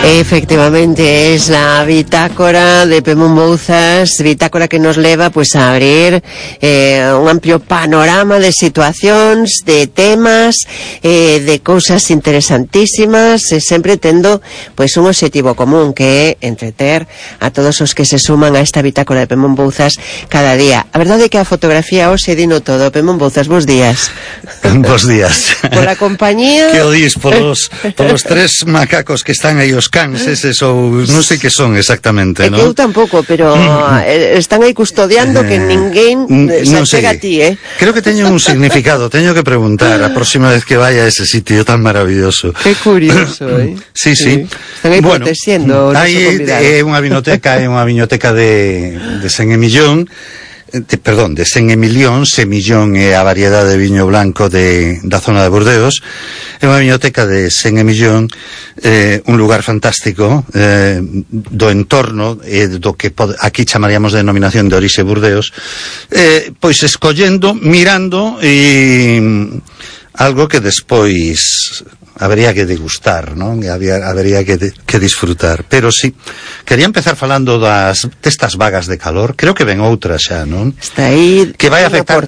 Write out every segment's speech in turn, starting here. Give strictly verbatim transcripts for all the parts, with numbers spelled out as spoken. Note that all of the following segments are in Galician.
Efectivamente, es la bitácora de Pemón Bouzas, bitácora que nos leva pues a abrir eh, un amplio panorama de situacións, de temas, eh, de cousas interesantísimas, e sempre tendo pues un objetivo común, que é entreter a todos os que se suman a esta bitácora de Pemón Bouzas cada día. A verdade é que a fotografía hoxe dino todo. Pemón Bouzas, bos días. Bos días. Pola compañía... Que o dís polos, polos tres macacos que están aí, os cans, eses ou non sei que son exactamente, non? É que eu tampouco, pero están aí custodiando que ninguén se chega a ti, eh? Creo que teño un significado, teño que preguntar a próxima vez que vaya a ese sitio tan maravilloso. Que curioso, eh? Sí, sí. Están aí bueno, protexendo o noso convidado. É unha vinoteca, é unha vinoteca de, de Sen Emillón, De, perdón, de Sen Emilión. Semillón é a variedade de viño blanco de, da zona de Burdeos. É unha biblioteca de Sen Emillón, eh, un lugar fantástico eh, do entorno, eh, do que pod, aquí chamaríamos de denominación de orixe Burdeos, eh, pois escollendo, mirando e algo que despois habería que degustar, non? Había, habería que, de, que disfrutar. Pero sí, quería empezar falando das destas vagas de calor. Creo que ven outra xa, non? Está aí que vai afectar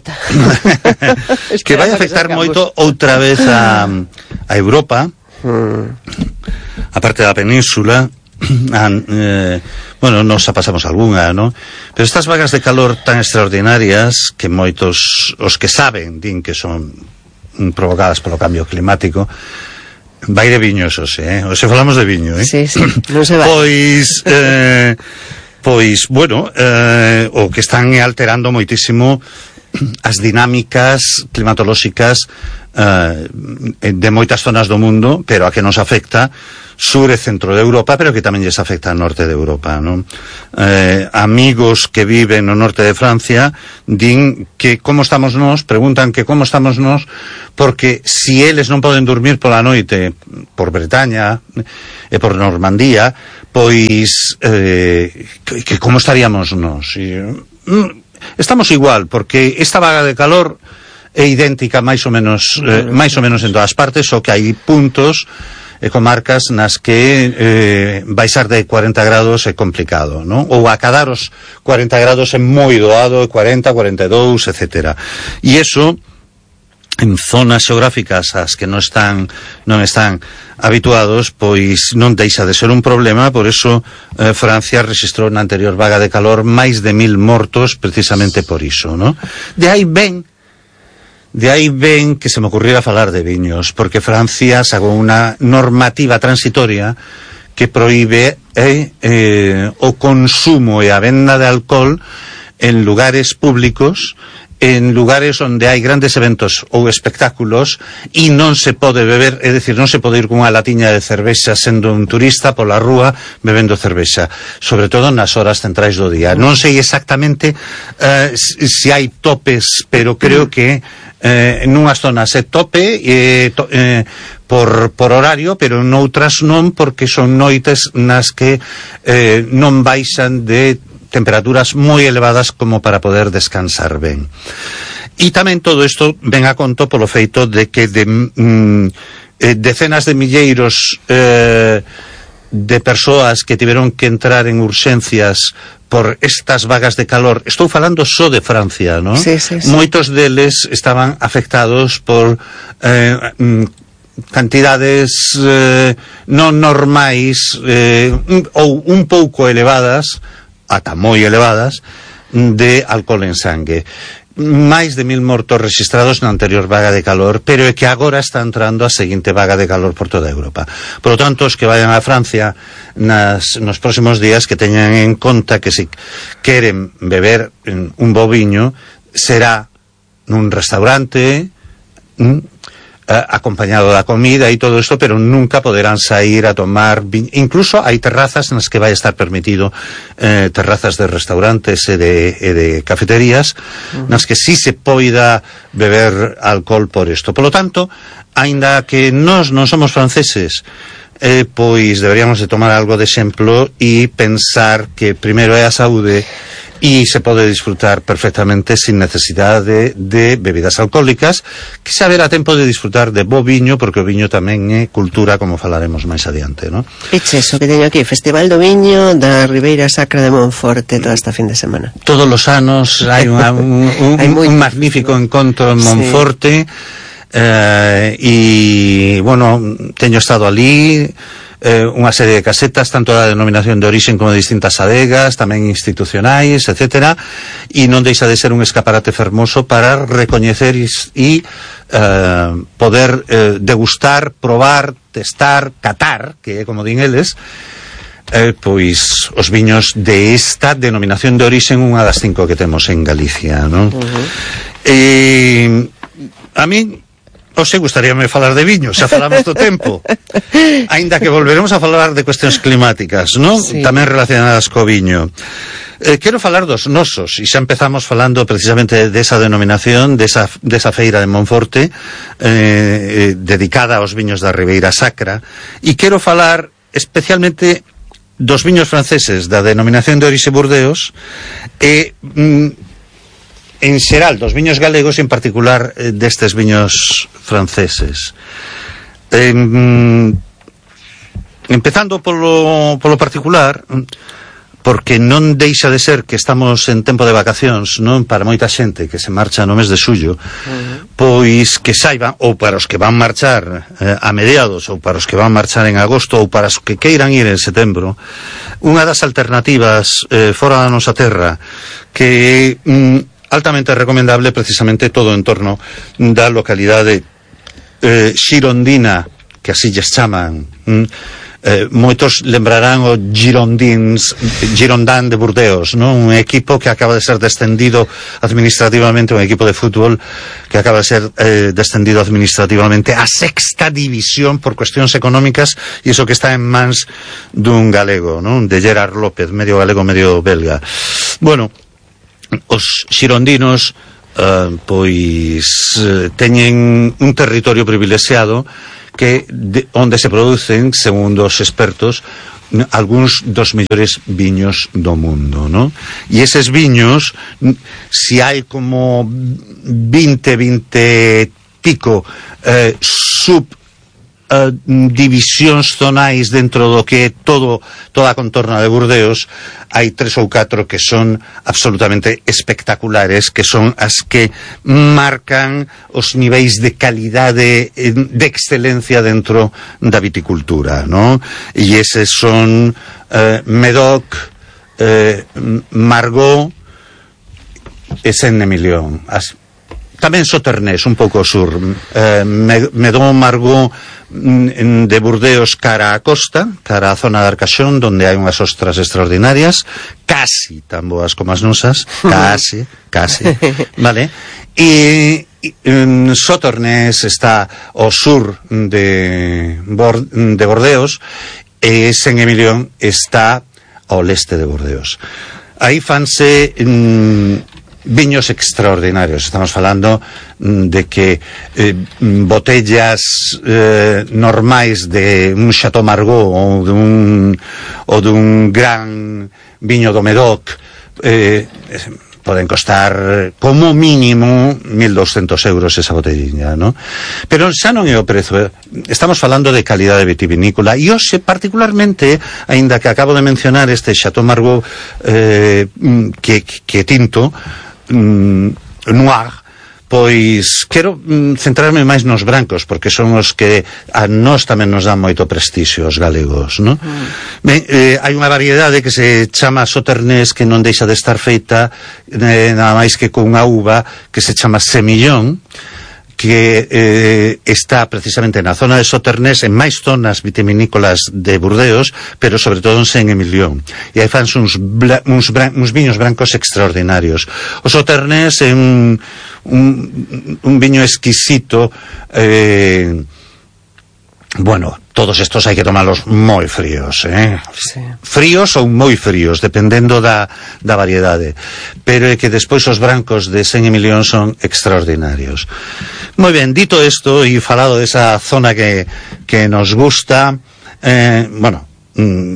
que vai afectar moito outra vez a, a Europa, mm. a parte da península. A, eh, bueno, nos a pasamos algunha, non? Pero estas vagas de calor tan extraordinarias que moitos, os que saben, din que son provocadas polo cambio climático. Vai de viño, eso sí, eh? O se falamos de viño, eh? Sí, sí, non se vai. Pois, eh, pois, bueno, eh, o que están alterando moitísimo as dinámicas climatolóxicas eh, de moitas zonas do mundo, pero a que nos afecta sur e centro de Europa, pero que tamén lles afecta ao norte de Europa, non? Eh, amigos que viven no norte de Francia din que como estamos nós, preguntan que como estamos nós, porque si eles non poden dormir pola noite por Bretaña e por Normandía, pois eh, que, que como estaríamos nós? E, mm, estamos igual, porque esta vaga de calor é idéntica máis ou menos eh, máis ou menos en todas partes, só que hai puntos e comarcas nas que eh, baixar de cuarenta grados é complicado, non? Ou acadar os cuarenta grados é moi doado, cuarenta, cuarenta e dous, etcétera. E iso en zonas xeográficas ás que non están non están habituados, pois non deixa de ser un problema. Por eso eh, Francia registrou na anterior vaga de calor máis de mil mortos precisamente por iso, non? De aí ven De aí ven que se me ocurriera falar de viños, porque Francia sacou unha normativa transitoria que proíbe eh, eh, o consumo e a venda de alcohol en lugares públicos, en lugares onde hai grandes eventos ou espectáculos, e non se pode beber, é dicir, non se pode ir cunha latiña de cervexa sendo un turista pola rúa bebendo cervexa, sobre todo nas horas centrais do día. Non sei exactamente eh, se hai topes, pero creo que eh, nunhas zonas é tope eh, to, eh, por, por horario, pero noutras non, porque son noites nas que eh, non baixan de temperaturas moi elevadas como para poder descansar ben. E tamén todo isto ven a conto polo feito de que de, mm, eh, decenas de milleiros eh, de persoas que tiveron que entrar en urxencias por estas vagas de calor, estou falando só de Francia, non? Sí, sí, sí. Moitos deles estaban afectados por eh, cantidades eh, non normais eh, ou un pouco elevadas, ata moi elevadas, de alcohol en sangue. Máis de mil mortos registrados na anterior vaga de calor, pero é que agora está entrando a seguinte vaga de calor por toda Europa. Por lo tanto, os que vayan a Francia nas, nos próximos días, que teñan en conta que se queren beber un bo viño, será nun restaurante, mm, acompañado da comida e todo isto, pero nunca poderán sair a tomar viño. Incluso hai terrazas nas que vai estar permitido, eh, terrazas de restaurantes e de, e de cafeterías, uh-huh. nas que sí se poida beber alcohol por isto. Por lo tanto, aínda que nós non somos franceses, eh, pois deberíamos de tomar algo de exemplo e pensar que primeiro é a saúde y se pode disfrutar perfectamente sin necesidade de, de bebidas alcohólicas, que se haberá tempo de disfrutar de bo viño, porque o viño tamén é cultura, como falaremos máis adiante, non? Eche eso que teño aquí, Festival do Viño da Ribeira Sacra de Monforte toda esta fin de semana. Todos os anos hai unha, un, un, hai un magnífico encontro en Monforte, sí. eh, e, bueno, teño estado ali, eh, unha serie de casetas, tanto da denominación de orixen como de distintas adegas, tamén institucionais, etcétera, e non deixa de ser un escaparate fermoso para recoñecer e, e eh, poder eh, degustar, probar, testar, catar, que é como din eles, eh, pois os viños de esta denominación de orixen, unha das cinco que temos en Galicia, non? Uh-huh. E a mí Ose, gustaríame falar de viño, xa falamos do tempo. Aínda que volveremos a falar de cuestións climáticas, non? Sí. Tamén relacionadas co viño. Eh, quero falar dos nosos, e xa empezamos falando precisamente desa denominación, desa, desa feira de Monforte, eh, eh, dedicada aos viños da Ribeira Sacra, e quero falar especialmente dos viños franceses da denominación de orixe Burdeos, e... Mm, en xeral, dos viños galegos, en particular eh, destes viños franceses. Eh, empezando polo, polo particular, porque non deixa de ser que estamos en tempo de vacacións, non, para moita xente que se marcha no mes de xullo, uh-huh. Pois que saiban, ou para os que van marchar eh, a mediados, ou para os que van marchar en agosto, ou para os que queiran ir en setembro, unha das alternativas eh, fora da nosa terra que... Mm, altamente recomendable, precisamente todo en torno da localidade eh, xirondina, que así lles chaman. Mm, eh, moitos lembrarán o Girondins, Girondin de Burdeos, non? Un equipo que acaba de ser descendido administrativamente, un equipo de fútbol que acaba de ser eh, descendido administrativamente a sexta división por cuestións económicas, e iso que está en mans dun galego, non? De Gerard López, medio galego, medio belga. Bueno, os xirondinos uh, pois uh, teñen un territorio privilexiado que de, onde se producen, segundo os expertos, algúns dos mellores viños do mundo, ¿no? E eses viños, si hai como vinte, vinte pico eh, sub Uh, divisións zonais dentro do que é todo, toda a contorna de Burdeos, hai tres ou catro que son absolutamente espectaculares, que son as que marcan os niveis de calidade, de excelencia dentro da viticultura, ¿no? E eses son uh, Medoc, uh, Margaux e Saint-Emilion. As, tamén Sauternes, un pouco ao sur, uh, Medoc, Margaux de Burdeos cara a costa, cara a zona de Arcachón, donde hai unhas ostras extraordinarias, casi tan boas como as nosas, casi, casi, vale? E en Sauternes está ao sur de, Bor de Burdeos, e Saint-Emilion está ao leste de Burdeos. Aí fanse mm, viños extraordinarios. Estamos falando de que eh, botellas eh, normais de un Chateau Margaux ou dun, ou dun gran viño do Medoc eh, poden costar como mínimo mil douscentos euros esa botellina, ¿no? Pero xa non é o prezo, estamos falando de calidade vitivinícola, e hoxe particularmente, aínda que acabo de mencionar este Chateau Margaux eh, que, que tinto mm, noir, pois quero mm, centrarme máis nos brancos, porque son os que a nós tamén nos dan moito prestixio, os galegos, non? Mm. Ben, eh, hai unha variedade que se chama Sauternes, que non deixa de estar feita eh, nada máis que con unha uva que se chama Semillón, que eh, está precisamente na zona de Sauternes, en máis zonas vitivinícolas de Burdeos, pero sobre todo en Saint-Emilion. E aí fanse uns, uns, uns viños brancos extraordinarios. O Sauternes é un, un, un viño exquisito, eh, bueno, todos estos hai que tomarlos moi fríos, eh? Sí. Fríos ou moi fríos, dependendo da, da variedade. Pero é que despois os brancos de Saint-Emilion son extraordinarios. Moi ben, dito isto e falado desa zona que, que nos gusta, eh, bueno, mm,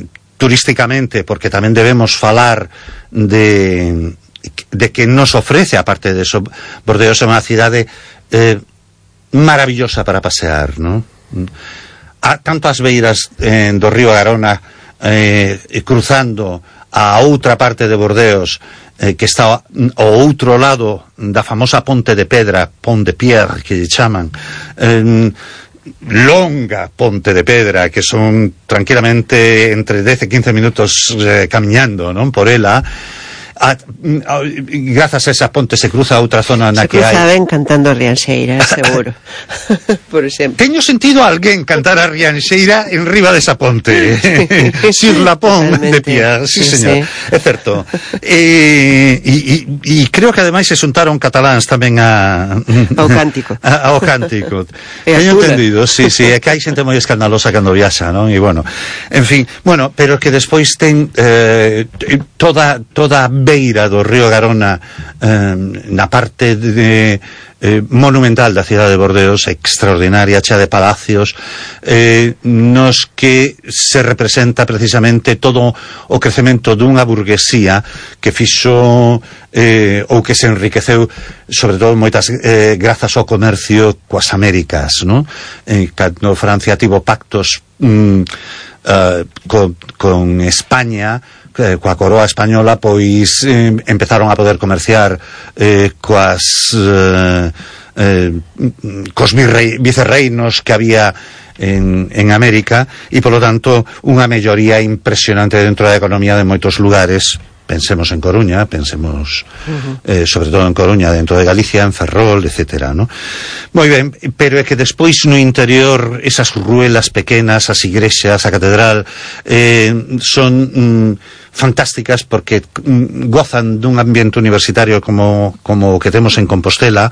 turísticamente, porque tamén debemos falar de de que nos ofrece, aparte de eso, Bordeos é unha cidade eh, maravillosa para pasear, ¿no? A tantas beiras eh, do río Garona, eh, cruzando a outra parte de Bordeos, eh, que está ao outro lado da famosa Ponte de Pedra, Pont de Pierre, que lle chaman, eh, longa Ponte de Pedra, que son tranquilamente entre dez e quince minutos eh, camiñando, non, por ela. A, a, grazas a esa ponte se cruza a outra zona na se que hai... Se cruzaban cantando a Rianxeira, seguro. Por exemplo. Teño sentido a alguén cantar a Rianxeira en riba desa ponte. Sur la Pont de Pierre, sí, sí, señor. Sí. É certo. E, e, e creo que ademais se xuntaron cataláns tamén a... ao cántico. A, ao cántico. Teño entendido, sí, sí, é que hai xente moi escandalosa cando viaxa, non? E bueno, en fin, bueno, pero que despois ten eh, toda toda beira do río Garona, eh, na parte de, eh, monumental da cidade de Bordeos, extraordinaria, chea de palacios, eh, nos que se representa precisamente todo o crecemento dunha burguesía que fixo eh, ou que se enriqueceu sobre todo moitas eh, grazas ao comercio coas Américas, non? Eh, cando Francia tivo pactos mm, uh, con, con España, coa coroa española, pois eh, empezaron a poder comerciar eh, coas eh, eh, cos virrei, vicerreinos que había en, en América, e polo tanto unha melloría impresionante dentro da economía de moitos lugares. Pensemos en Coruña, pensemos uh-huh. eh, sobre todo en Coruña, dentro de Galicia, en Ferrol, etcétera, ¿no? Moi ben, pero é que despois no interior esas ruelas pequenas, as igrexas, a catedral eh, son mm, fantásticas porque mm, gozan dun ambiente universitario como, como o que temos en Compostela,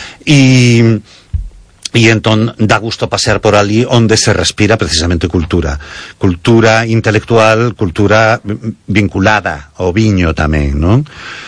e e entón dá gusto pasear por ali onde se respira precisamente cultura cultura intelectual, cultura vinculada ao viño tamén, non?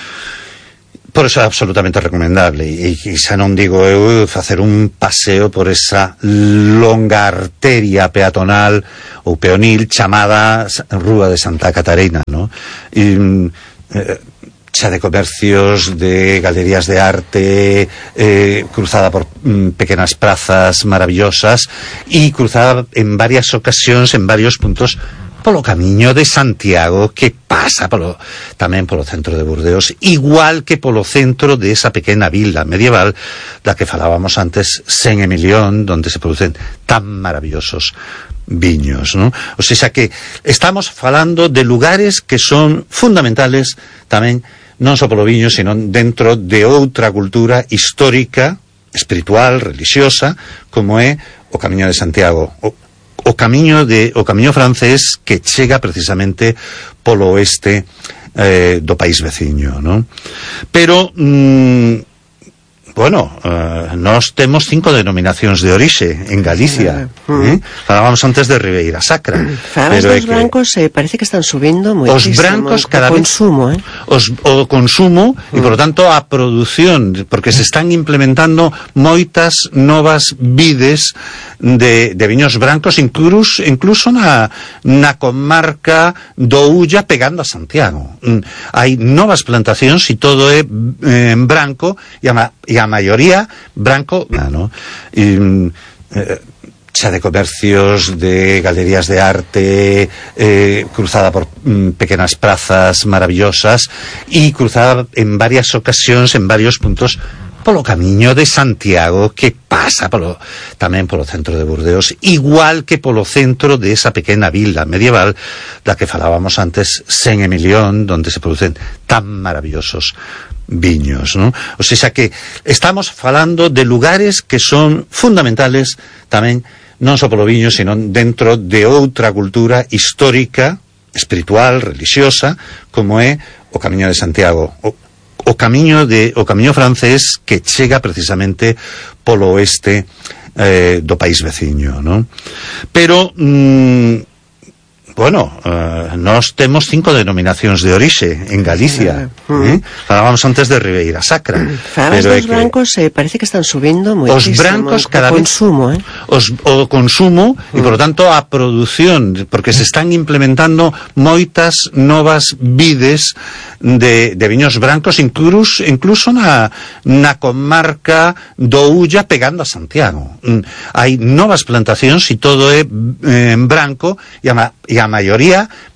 Por eso é absolutamente recomendable, e, e xa non digo eu facer un paseo por esa longa arteria peatonal ou peonil chamada Rúa de Santa Catarina, non? E eh, xa de comercios, de galerías de arte, eh, cruzada por mm, pequenas prazas maravillosas, e cruzada en varias ocasións, en varios puntos, polo camiño de Santiago, que pasa polo, tamén polo centro de Bordeos, igual que polo centro de esa pequena vila medieval da que falábamos antes, Saint-Emilion, donde se producen tan maravillosos viños, ¿no? O sea que estamos falando de lugares que son fundamentales tamén, non só polo viño, sino dentro de outra cultura histórica, espiritual, religiosa, como é o Camiño de Santiago, o, o camiño de o camiño francés que chega precisamente polo oeste eh, do país veciño, ¿no? Pero mm, bueno, uh, nós temos cinco denominacións de orixe en Galicia, uh -huh. eh? Falábamos antes de Ribeira Sacra. Falas dos brancos, eh, parece que están subindo moitísimo. Os brancos cada vez... consumo, eh? Os, o consumo, uh -huh. e, por lo tanto, a produción, porque se están implementando moitas novas vides de, de viños brancos, incluso, incluso na, na comarca do Ulla, pegando a Santiago. Mm, hai novas plantacións e todo é eh, branco, e a, e a maioría branco, ¿no? Y, eh, xa de comercios, de galerías de arte, eh, cruzada por mm, pequenas prazas maravillosas, e cruzada en varias ocasións, en varios puntos, polo camiño de Santiago, que pasa polo, tamén polo centro de Bordeos, igual que polo centro de esa pequena vila medieval da que falábamos antes, Saint-Emilion, donde se producen tan maravillosos viños, ¿no? O sea que estamos falando de lugares que son fundamentales tamén, non só polo viño, sino dentro de outra cultura histórica, espiritual, religiosa, como é o Camiño de Santiago, o, o camiño de o camiño francés que chega precisamente polo oeste eh, do país veciño, ¿no? Pero mm, bueno, uh, nós temos cinco denominacións de orixe en Galicia. Uh, eh? Falábamos antes de Ribeira Sacra. Falabas dos brancos, eh, parece que están subindo moitísimo. Os brancos cada o vez... consumo, eh? Os, o consumo, uh. e, por lo tanto, a produción, porque se están implementando moitas novas vides de, de viños brancos, incluso, incluso na, na comarca do Ulla, pegando a Santiago. Mm, hai novas plantacións e todo é eh, branco, e a, ma, e a maioría